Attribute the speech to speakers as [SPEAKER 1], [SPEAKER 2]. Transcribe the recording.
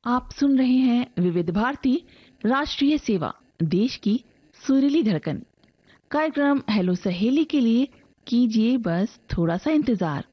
[SPEAKER 1] आप सुन रहे हैं विविध भारती राष्ट्रीय सेवा, देश की सुरीली धड़कन। कार्यक्रम हेलो सहेली के लिए कीजिए बस थोड़ा सा इंतजार।